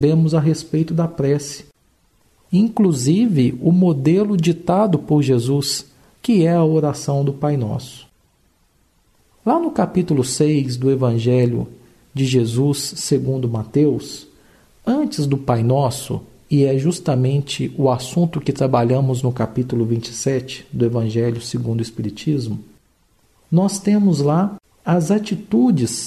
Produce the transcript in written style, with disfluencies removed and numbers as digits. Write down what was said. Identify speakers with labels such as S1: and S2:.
S1: vemos a respeito da prece. Inclusive o modelo ditado por Jesus, que é a oração do Pai Nosso. Lá no capítulo 6 do Evangelho de Jesus segundo Mateus, antes do Pai Nosso, e é justamente o assunto que trabalhamos no capítulo 27 do Evangelho segundo o Espiritismo, nós temos lá as atitudes